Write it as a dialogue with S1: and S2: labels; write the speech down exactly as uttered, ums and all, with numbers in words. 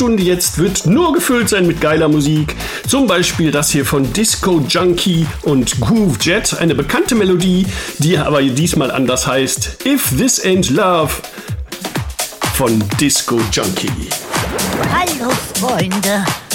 S1: Stunde jetzt wird nur gefüllt sein mit geiler Musik. Zum Beispiel das hier von Disco Junkie und Groove Jet, eine bekannte Melodie, die aber diesmal anders heißt. If This Ain't Love von Disco Junkie.
S2: Hallo Freunde,